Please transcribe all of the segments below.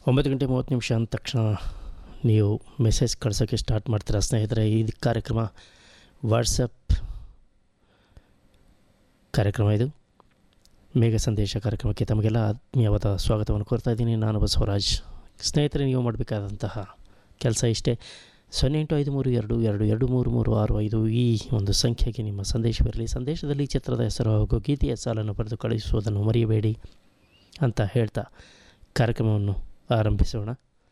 9:30 ಅಂದ ತಕ್ಷಣ ನೀವು ಮೆಸೇಜ್ ಕಳ್ಸೋಕ್ಕೆ ಸ್ಟಾರ್ಟ್ ಮಾಡ್ತೀರಾ ಸ್ನೇಹಿತರೆ. ಈ ಕಾರ್ಯಕ್ರಮ ವಾಟ್ಸಪ್ ಕಾರ್ಯಕ್ರಮ, ಇದು ಮೇಘ ಸಂದೇಶ ಕಾರ್ಯಕ್ರಮಕ್ಕೆ ತಮಗೆಲ್ಲ ಆತ್ಮೀಯವಾದ ಸ್ವಾಗತವನ್ನು ಕೋರ್ತಾ ಇದ್ದೀನಿ. ನಾನು ಬಸವರಾಜ್. ಸ್ನೇಹಿತರೆ, ನೀವು ಮಾಡಬೇಕಾದಂತಹ ಕೆಲಸ ಇಷ್ಟೇ: 0853222335 ಈ ಒಂದು ಸಂಖ್ಯೆಗೆ ನಿಮ್ಮ ಸಂದೇಶವಿರಲಿ. ಸಂದೇಶದಲ್ಲಿ ಚಿತ್ರದ ಹೆಸರು ಹಾಗೂ ಗೀತೆಯ ಸಾಲನ್ನು ಬರೆದು ಕಳುಹಿಸುವುದನ್ನು ಮರೆಯಬೇಡಿ ಅಂತ ಹೇಳ್ತಾ ಕಾರ್ಯಕ್ರಮವನ್ನು ಆರಂಭಿಸೋಣ.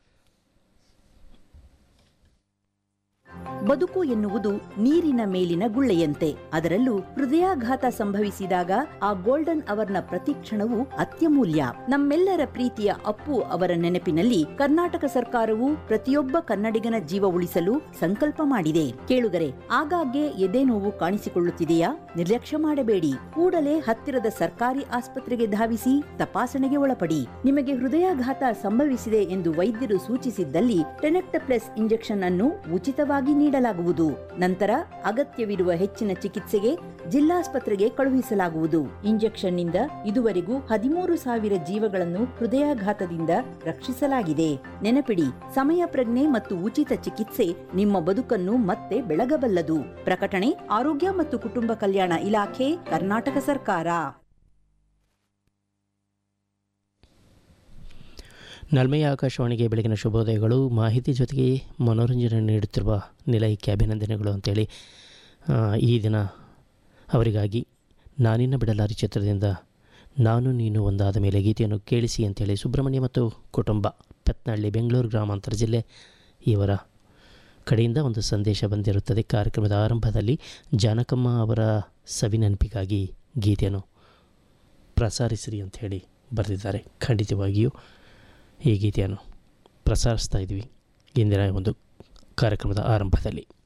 ಬದುಕು ಎನ್ನುವುದು ನೀರಿನ ಮೇಲಿನ ಗುಳ್ಳೆಯಂತೆ. ಅದರಲ್ಲೂ ಹೃದಯಾಘಾತ ಸಂಭವಿಸಿದಾಗ ಆ ಗೋಲ್ಡನ್ ಅವರ್ನ ಪ್ರತಿಕ್ಷಣವು ಅತ್ಯಮೂಲ್ಯ. ನಮ್ಮೆಲ್ಲರ ಪ್ರೀತಿಯ ಅಪ್ಪು ಅವರ ನೆನಪಿನಲ್ಲಿ ಕರ್ನಾಟಕ ಸರ್ಕಾರವು ಪ್ರತಿಯೊಬ್ಬ ಕನ್ನಡಿಗನ ಜೀವ ಉಳಿಸಲು ಸಂಕಲ್ಪ ಮಾಡಿದೆ. ಕೇಳುಗರೆ, ಆಗಾಗ್ಗೆ ಎದೆ ನೋವು ಕಾಣಿಸಿಕೊಳ್ಳುತ್ತಿದೆಯಾ? ನಿರ್ಲಕ್ಷ್ಯ ಮಾಡಬೇಡಿ. ಕೂಡಲೇ ಹತ್ತಿರದ ಸರ್ಕಾರಿ ಆಸ್ಪತ್ರೆಗೆ ಧಾವಿಸಿ ತಪಾಸಣೆಗೆ ಒಳಪಡಿ. ನಿಮಗೆ ಹೃದಯಾಘಾತ ಸಂಭವಿಸಿದೆ ಎಂದು ವೈದ್ಯರು ಸೂಚಿಸಿದ್ದಲ್ಲಿ ಟೆನೆಕ್ಟಪ್ಲೆಸ್ ಇಂಜೆಕ್ಷನ್ ಅನ್ನು ಉಚಿತವಾಗಿ ನೀಡಲಾಗುವುದು. ನಂತರ ಅಗತ್ಯವಿರುವ ಹೆಚ್ಚಿನ ಚಿಕಿತ್ಸೆಗೆ ಜಿಲ್ಲಾಸ್ಪತ್ರೆಗೆ ಕಳುಹಿಸಲಾಗುವುದು. ಇಂಜೆಕ್ಷನ್ ನಿಂದ ಇದುವರೆಗೂ 13,000 ಜೀವಗಳನ್ನು ಹೃದಯಾಘಾತದಿಂದ ರಕ್ಷಿಸಲಾಗಿದೆ. ನೆನಪಿಡಿ, ಸಮಯ ಪ್ರಜ್ಞೆ ಮತ್ತು ಉಚಿತ ಚಿಕಿತ್ಸೆ ನಿಮ್ಮ ಬದುಕನ್ನು ಮತ್ತೆ ಬೆಳಗಬಲ್ಲದು. ಪ್ರಕಟಣೆ ಆರೋಗ್ಯ ಮತ್ತು ಕುಟುಂಬ ಕಲ್ಯಾಣ ಇಲಾಖೆ, ಕರ್ನಾಟಕ ಸರ್ಕಾರ. ನಲ್ಮೆಯ ಆಕಾಶವಾಣಿಗೆ ಬೆಳಗಿನ ಶುಭೋದಯಗಳು. ಮಾಹಿತಿ ಜೊತೆಗೆ ಮನೋರಂಜನೆ ನೀಡುತ್ತಿರುವ ನಿಲಯಕ್ಕೆ ಅಭಿನಂದನೆಗಳು ಅಂತೇಳಿ ಈ ದಿನ ಅವರಿಗಾಗಿ ನಾನಿನ್ನ ಬಿಡಲಾರಿ ಚಿತ್ರದಿಂದ ನಾನು ನೀನು ಒಂದಾದ ಮೇಲೆ ಗೀತೆಯನ್ನು ಕೇಳಿಸಿ ಅಂತೇಳಿ ಸುಬ್ರಹ್ಮಣ್ಯ ಮತ್ತು ಕುಟುಂಬ, ಪೆತ್ನಹಳ್ಳಿ, ಬೆಂಗಳೂರು ಗ್ರಾಮಾಂತರ ಜಿಲ್ಲೆ ಇವರ ಕಡೆಯಿಂದ ಒಂದು ಸಂದೇಶ ಬಂದಿರುತ್ತದೆ. ಕಾರ್ಯಕ್ರಮದ ಆರಂಭದಲ್ಲಿ ಜಾನಕಮ್ಮ ಅವರ ಸವಿನೆನಪಿಗಾಗಿ ಗೀತೆಯನ್ನು ಪ್ರಸಾರಿಸಿರಿ ಅಂಥೇಳಿ ಬರೆದಿದ್ದಾರೆ. ಖಂಡಿತವಾಗಿಯೂ ಈ ಗೀತೆಯನ್ನು ಪ್ರಸಾರಿಸ್ತಾ ಇದ್ವಿ ಇಂದಿನ ಒಂದು ಕಾರ್ಯಕ್ರಮದ ಆರಂಭದಲ್ಲಿ.